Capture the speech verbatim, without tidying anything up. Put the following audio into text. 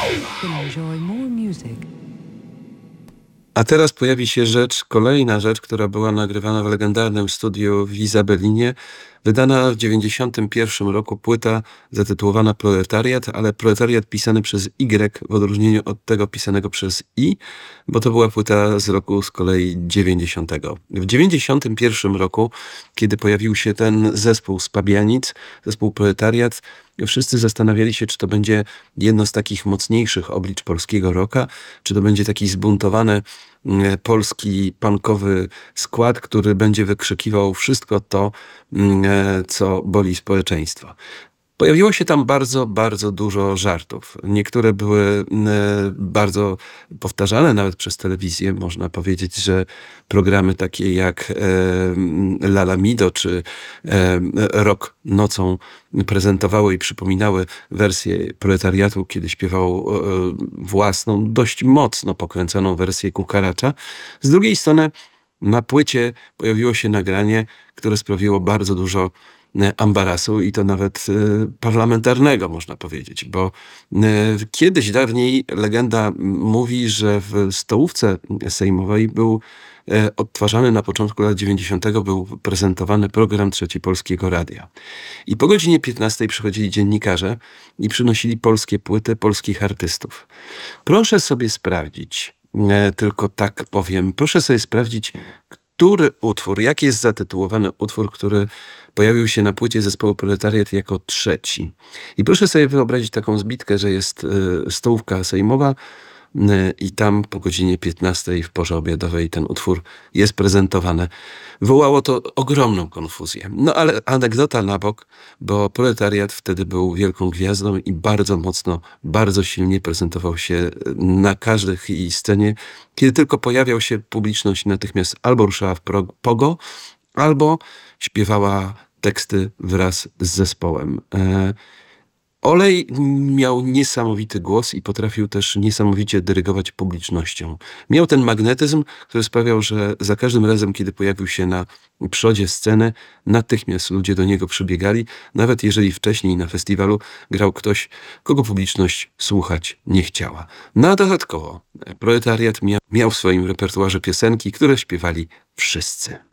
Enjoy more music. A teraz pojawi się rzecz, kolejna rzecz, która była nagrywana w legendarnym studiu w Izabelinie, wydana w dziewięćdziesiątym pierwszym roku płyta zatytułowana Proletariat, ale Proletariat pisany przez Y w odróżnieniu od tego pisanego przez I, bo to była płyta z roku z kolei dziewięćdziesiątego. W dziewięćdziesiątym pierwszym roku, kiedy pojawił się ten zespół z Pabianic, zespół Proletariat, wszyscy zastanawiali się, czy to będzie jedno z takich mocniejszych oblicz polskiego rocka, czy to będzie taki zbuntowany e, polski punkowy skład, który będzie wykrzykiwał wszystko to, e, co boli społeczeństwo. Pojawiło się tam bardzo, bardzo dużo żartów. Niektóre były e, bardzo powtarzane nawet przez telewizję. Można powiedzieć, że programy takie jak e, Lalamido czy e, Rock nocą prezentowały i przypominały wersję Proletariatu, kiedy śpiewał e, własną, dość mocno pokręconą wersję Kukaracza. Z drugiej strony na płycie pojawiło się nagranie, które sprawiło bardzo dużo ambarasu i to nawet e, parlamentarnego, można powiedzieć, bo e, kiedyś dawniej legenda mówi, że w stołówce sejmowej był e, odtwarzany na początku lat dziewięćdziesiątych był prezentowany program Trzeci Polskiego Radia. I po godzinie piętnastej przychodzili dziennikarze i przynosili polskie płyty polskich artystów. Proszę sobie sprawdzić, e, tylko tak powiem, proszę sobie sprawdzić, który utwór, jak jest zatytułowany utwór, który pojawił się na płycie zespołu Proletariat jako trzeci. I proszę sobie wyobrazić taką zbitkę, że jest y, stołówka sejmowa y, i tam po godzinie piętnastej w porze obiadowej ten utwór jest prezentowany. Wywołało to ogromną konfuzję. No ale anegdota na bok, bo Proletariat wtedy był wielką gwiazdą i bardzo mocno, bardzo silnie prezentował się na każdej scenie. Kiedy tylko pojawiał się, publiczność natychmiast albo ruszała w pogo, albo śpiewała teksty wraz z zespołem. E, Olej miał niesamowity głos i potrafił też niesamowicie dyrygować publicznością. Miał ten magnetyzm, który sprawiał, że za każdym razem, kiedy pojawił się na przodzie sceny, natychmiast ludzie do niego przybiegali, nawet jeżeli wcześniej na festiwalu grał ktoś, kogo publiczność słuchać nie chciała. No a dodatkowo Proletariat miał, miał w swoim repertuarze piosenki, które śpiewali wszyscy.